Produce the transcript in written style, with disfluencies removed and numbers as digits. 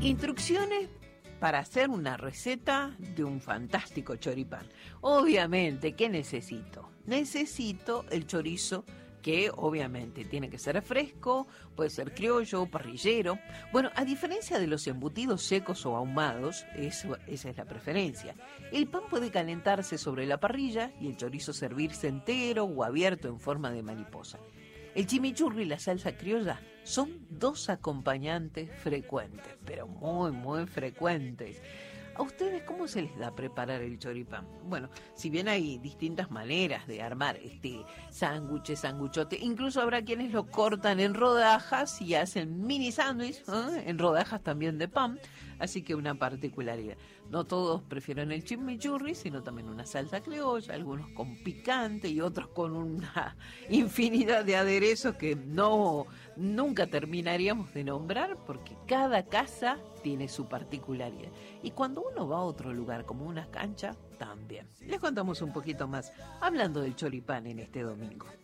Instrucciones para hacer una receta de un fantástico choripán. Obviamente, ¿qué necesito? Necesito el chorizo, que obviamente tiene que ser fresco, puede ser criollo, parrillero. Bueno, a diferencia de los embutidos secos o ahumados, esa es la preferencia. El pan puede calentarse sobre la parrilla y el chorizo servirse entero o abierto en forma de mariposa. El chimichurri y la salsa criolla son dos acompañantes frecuentes, pero muy frecuentes. ¿A ustedes cómo se les da preparar el choripán? Bueno, si bien hay distintas maneras de armar sándwich, sanguchote, incluso habrá quienes lo cortan en rodajas y hacen mini sándwich, en rodajas también de pan, así que una particularidad. No todos prefieren el chimichurri, sino también una salsa criolla, algunos con picante y otros con una infinidad de aderezos que nunca terminaríamos de nombrar, porque cada casa tiene su particularidad. Y cuando uno va a otro lugar, como una cancha, también. Les contamos un poquito más, hablando del choripán en este domingo.